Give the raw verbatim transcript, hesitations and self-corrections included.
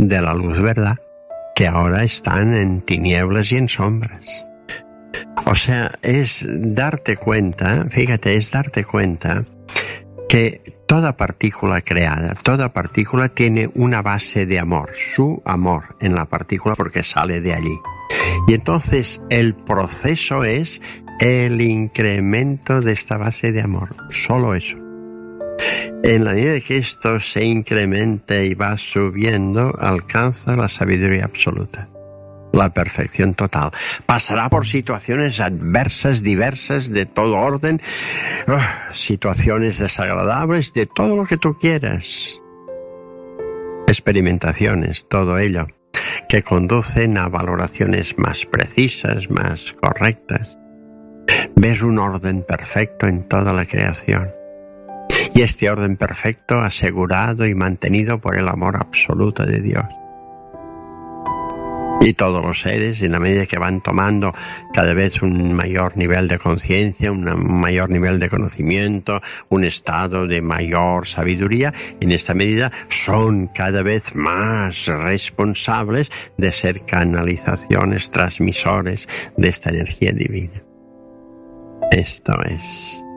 de la luz, ¿verdad? Que ahora están en tinieblas y en sombras. O sea, es darte cuenta, fíjate, es darte cuenta que toda partícula creada, toda partícula tiene una base de amor, su amor en la partícula, porque sale de allí. Y entonces el proceso es el incremento de esta base de amor, solo eso. En la medida que esto se incrementa y va subiendo, alcanza la sabiduría absoluta, la perfección total. Pasará por situaciones adversas, diversas, de todo orden, uh, situaciones desagradables, de todo lo que tú quieras. Experimentaciones, todo ello, que conducen a valoraciones más precisas, más correctas. Ves un orden perfecto en toda la creación. Y este orden perfecto asegurado y mantenido por el amor absoluto de Dios. Y todos los seres, en la medida que van tomando cada vez un mayor nivel de conciencia, un mayor nivel de conocimiento, un estado de mayor sabiduría, en esta medida son cada vez más responsables de ser canalizaciones, transmisores de esta energía divina. Esto es